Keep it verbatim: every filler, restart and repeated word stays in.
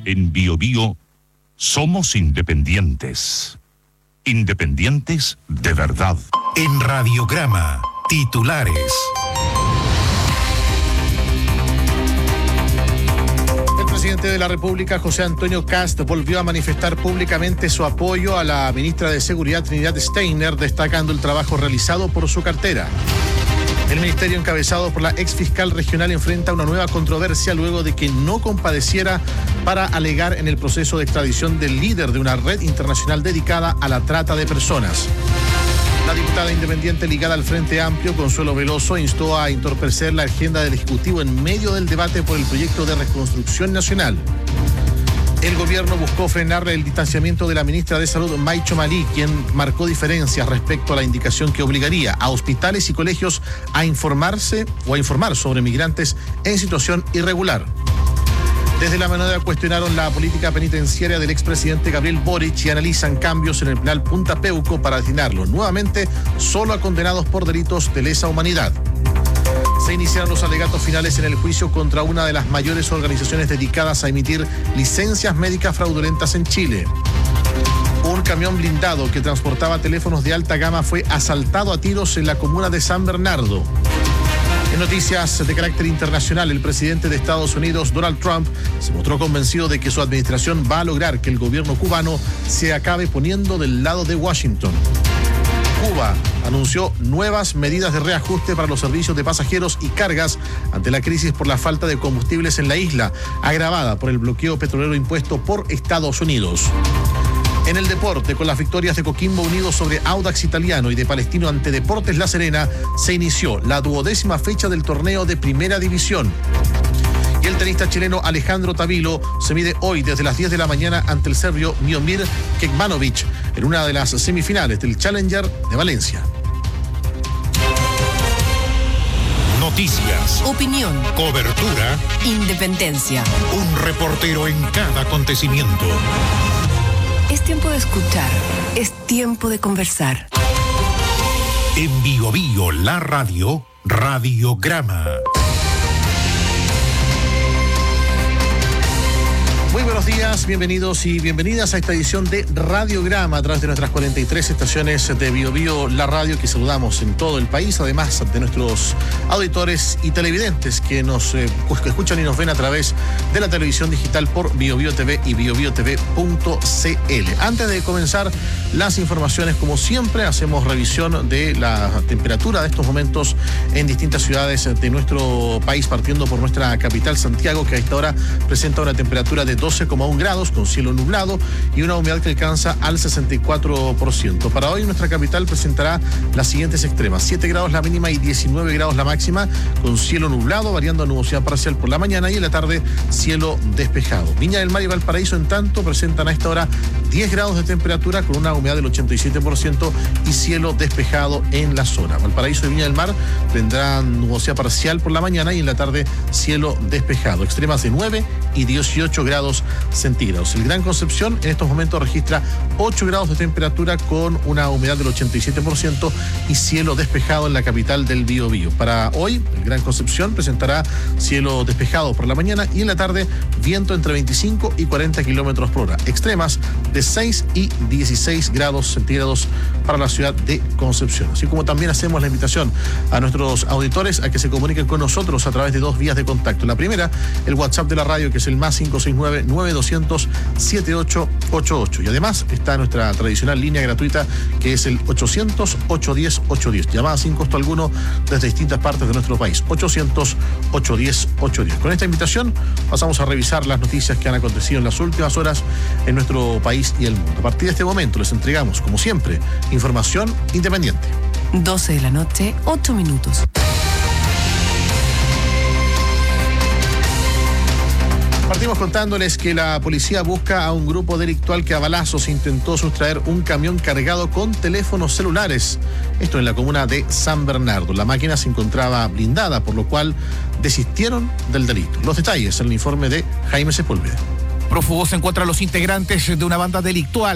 En Bio Bio somos independientes. Independientes de verdad. En Radiograma, titulares. El presidente de la República, José Antonio Kast, volvió a manifestar públicamente su apoyo a la ministra de Seguridad, Trinidad Steiner, destacando el trabajo realizado por su cartera. El ministerio encabezado por la exfiscal regional enfrenta una nueva controversia luego de que no compareciera para alegar en el proceso de extradición del líder de una red internacional dedicada a la trata de personas. La diputada independiente ligada al Frente Amplio, Consuelo Veloso, instó a entorpecer la agenda del Ejecutivo en medio del debate por el proyecto de reconstrucción nacional. El gobierno buscó frenar el distanciamiento de la ministra de Salud, Maicho Malí, quien marcó diferencias respecto a la indicación que obligaría a hospitales y colegios a informarse o a informar sobre migrantes en situación irregular. Desde la Moneda cuestionaron la política penitenciaria del expresidente Gabriel Boric y analizan cambios en el penal Punta Peuco para destinarlo nuevamente solo a condenados por delitos de lesa humanidad. Se iniciaron los alegatos finales en el juicio contra una de las mayores organizaciones dedicadas a emitir licencias médicas fraudulentas en Chile. Un camión blindado que transportaba teléfonos de alta gama fue asaltado a tiros en la comuna de San Bernardo. En noticias de carácter internacional, el presidente de Estados Unidos, Donald Trump, se mostró convencido de que su administración va a lograr que el gobierno cubano se acabe poniendo del lado de Washington. Cuba anunció nuevas medidas de reajuste para los servicios de pasajeros y cargas ante la crisis por la falta de combustibles en la isla, agravada por el bloqueo petrolero impuesto por Estados Unidos. En el deporte, con las victorias de Coquimbo Unido sobre Audax Italiano y de Palestino ante Deportes La Serena, se inició la duodécima fecha del torneo de Primera División. Y el tenista chileno Alejandro Tavilo se mide hoy desde las diez de la mañana ante el serbio Miomir Kekmanovic en una de las semifinales del Challenger de Valencia. Noticias, opinión, cobertura, independencia. Un reportero en cada acontecimiento. Es tiempo de escuchar, es tiempo de conversar. En Bio Bio, la radio, Radiograma. Muy buenos días, bienvenidos y bienvenidas a esta edición de Radiograma a través de nuestras cuarenta y tres estaciones de Bio Bio, la radio que saludamos en todo el país, además de nuestros auditores y televidentes que nos eh, que escuchan y nos ven a través de la televisión digital por Bio Bio T V y bio bio t v punto c l. Antes de comenzar las informaciones, como siempre, hacemos revisión de la temperatura de estos momentos en distintas ciudades de nuestro país, partiendo por nuestra capital, Santiago, que a esta hora presenta una temperatura de doce coma uno grados con cielo nublado y una humedad que alcanza al sesenta y cuatro por ciento. Para hoy nuestra capital presentará las siguientes extremas: siete grados la mínima y diecinueve grados la máxima, con cielo nublado, variando a nubosidad parcial por la mañana y en la tarde cielo despejado. Viña del Mar y Valparaíso, en tanto, presentan a esta hora diez grados de temperatura con una humedad del ochenta y siete por ciento y cielo despejado en la zona. Valparaíso y Viña del Mar tendrán nubosidad parcial por la mañana y en la tarde cielo despejado. Extremas de nueve y dieciocho grados centígrados. El Gran Concepción en estos momentos registra ocho grados de temperatura con una humedad del ochenta y siete por ciento y cielo despejado en la capital del Biobío. Para hoy, el Gran Concepción presentará cielo despejado por la mañana y en la tarde viento entre veinticinco y cuarenta kilómetros por hora. Extremas de seis y dieciséis grados centígrados para la ciudad de Concepción. Así como también hacemos la invitación a nuestros auditores a que se comuniquen con nosotros a través de dos vías de contacto. La primera, el WhatsApp de la radio, que es el más cinco seis nueve, nueve dos cero cero, siete ocho ocho ocho. Y además está nuestra tradicional línea gratuita, que es el ochocientos, ochocientos diez, ochocientos diez. Llamadas sin costo alguno desde distintas partes de nuestro país. ochocientos, ochocientos diez, ochocientos diez. Con esta invitación pasamos a revisar las noticias que han acontecido en las últimas horas en nuestro país y el mundo. A partir de este momento les entregamos, como siempre, información independiente. doce de la noche, ocho minutos. Partimos contándoles que la policía busca a un grupo delictual que a balazos intentó sustraer un camión cargado con teléfonos celulares. Esto en la comuna de San Bernardo. La máquina se encontraba blindada, por lo cual desistieron del delito. Los detalles en el informe de Jaime Sepúlveda. Prófugos encuentran a los integrantes de una banda delictual